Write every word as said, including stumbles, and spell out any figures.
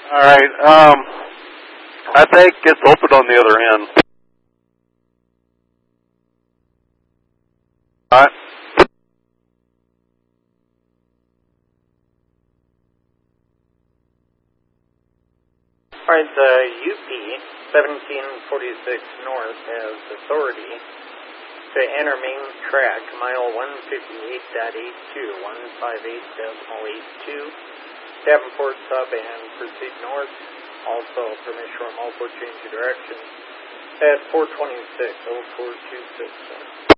All right. Um, I think it's open on the other end. All right. All right, the U P seventeen forty-six North has authority to enter main track mile one fifty-eight point eight two, one fifty-eight point eight two, Davenport sub and proceed north. Also, permission from Alpo change of direction at four twenty-six, oh four two six.